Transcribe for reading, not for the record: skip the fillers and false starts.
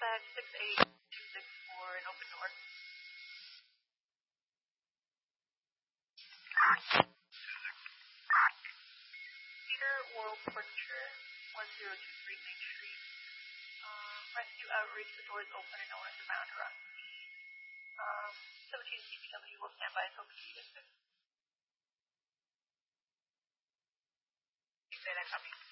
suspect 68264 in open door. Peter Oral Portraiture, 1023 Main Street. Rescue outreach, the door is open and no one is around around the scene. 17 CPW will stand by until completed. Say that, copy.